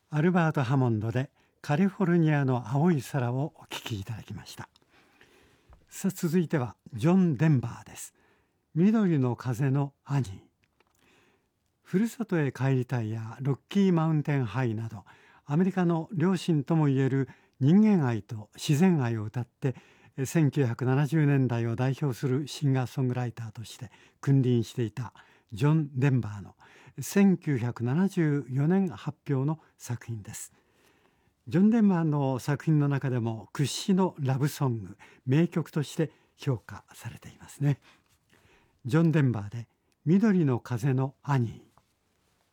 アルバート・ハモンドでカリフォルニアの青い空をお聴きいただきました。さあ続いてはジョン・デンバーです。緑の風の兄。ふるさとへ帰りたいやロッキーマウンテンハイなどアメリカの両親ともいえる人間愛と自然愛を歌って1970年代を代表するシンガーソングライターとして君臨していたジョン・デンバーの1974年発表の作品です。ジョン・デンバーの作品の中でも屈指のラブソング、名曲として評価されていますね。ジョン・デンバーで緑の風の兄。